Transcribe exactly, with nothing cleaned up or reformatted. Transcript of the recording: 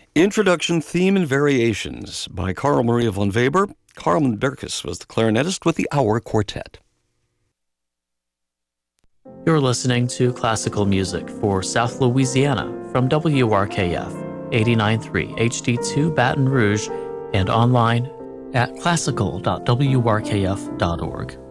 Introduction, Theme, and Variations by Carl Maria von Weber. Carmen Berkus was the clarinetist with the Hour Quartet. You're listening to classical music for South Louisiana from W R K F eighty-nine point three H D two Baton Rouge and online at classical dot w r k f dot org.